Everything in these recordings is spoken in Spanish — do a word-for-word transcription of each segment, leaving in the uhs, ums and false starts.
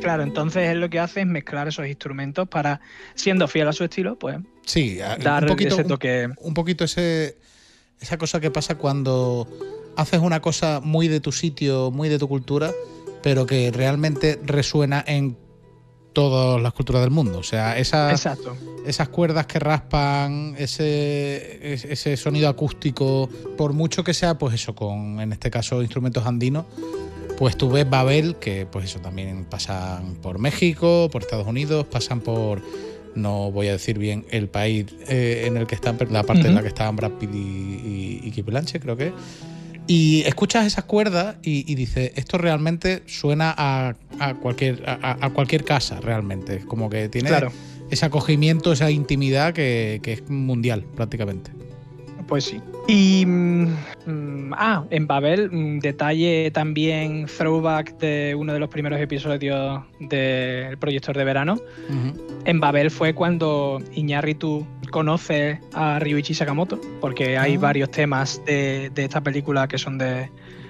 Claro, entonces él lo que hace es mezclar esos instrumentos para, siendo fiel a su estilo, pues sí, dar un poquito, ese toque. Un, un poquito ese, esa cosa que pasa cuando haces una cosa muy de tu sitio, muy de tu cultura, pero que realmente resuena en todas las culturas del mundo. O sea, esa, Exacto. esas cuerdas que raspan, ese, ese sonido acústico, por mucho que sea, pues eso, con, en este caso, instrumentos andinos, pues tú ves Babel, que pues eso también pasan por México, por Estados Unidos, pasan por, no voy a decir bien el país eh, en el que están, pero la parte uh-huh. en la que estaban Brad Pitt y, y, y Keith Blanchett, creo que. Y escuchas esas cuerdas y, y dices, esto realmente suena a, a, cualquier, a, a cualquier casa, realmente. Como que tiene claro. ese acogimiento, esa intimidad que, que es mundial, prácticamente. Pues sí. Y mmm, ah, en Babel, mmm, detalle también throwback de uno de los primeros episodios del Proyector de Verano. Uh-huh. En Babel fue cuando Iñárritu conoce a Ryuichi Sakamoto, porque hay uh-huh. varios temas de, de esta película que son de,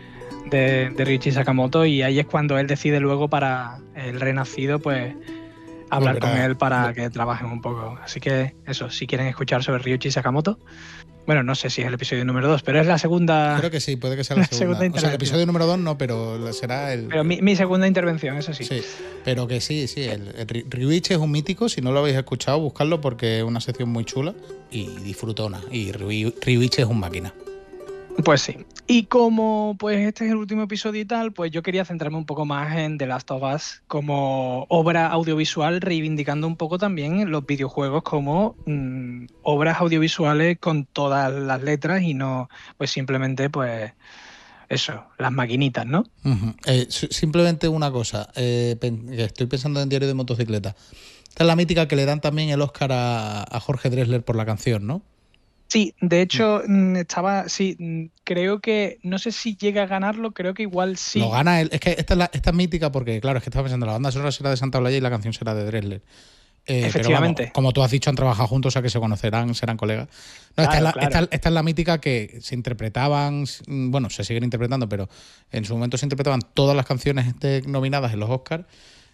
de, de Ryuichi Sakamoto, y ahí es cuando él decide luego para El Renacido, pues hablar Volverá. con él para no. que trabajen un poco. Así que eso, si quieren escuchar sobre Ryuichi Sakamoto. Bueno, no sé si es el episodio número dos, pero es la segunda... Creo que sí, puede que sea la, la segunda. segunda o sea, el episodio número dos no, pero será el... Pero mi, mi segunda intervención, eso sí. Sí, pero que sí, sí. El, el Ryuichi es un mítico, si no lo habéis escuchado, buscarlo porque es una sección muy chula y disfrutona. Y Ryuichi es un máquina. Pues sí. Y como pues este es el último episodio y tal, pues yo quería centrarme un poco más en The Last of Us como obra audiovisual, reivindicando un poco también los videojuegos como mmm, obras audiovisuales con todas las letras y no pues simplemente pues eso, las maquinitas, ¿no? Uh-huh. Eh, simplemente una cosa, eh, estoy pensando en Diario de Motocicleta. Esta es la mítica que le dan también el Oscar a, a Jorge Drexler por la canción, ¿no? Sí, de hecho, mm. estaba, sí, creo que, no sé si llega a ganarlo, creo que igual sí. Lo gana él, es que esta es, la, esta es mítica porque, claro, es que estaba pensando, la banda sonora será de Santa Olaya y la canción será de Drexler. Eh, Efectivamente. Pero vamos, como tú has dicho, han trabajado juntos, o sea que se conocerán, serán colegas. No, claro, esta, es la, claro. esta, esta es la mítica que se interpretaban, bueno, se siguen interpretando, pero en su momento se interpretaban todas las canciones este, nominadas en los Oscars,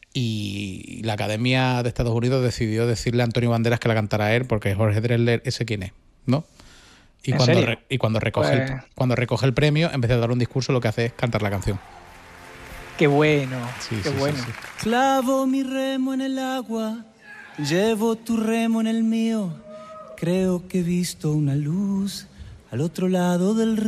y la Academia de Estados Unidos decidió decirle a Antonio Banderas que la cantara él, porque Jorge Drexler, ese quién es, ¿no? Y cuando, re, y cuando recoge pues... el, cuando recoge el premio, en vez de dar un discurso, lo que hace es cantar la canción. Qué bueno, sí, qué sí, bueno. Sí, sí. Clavo mi remo en el agua, llevo tu remo en el mío. Creo que he visto una luz al otro lado del río.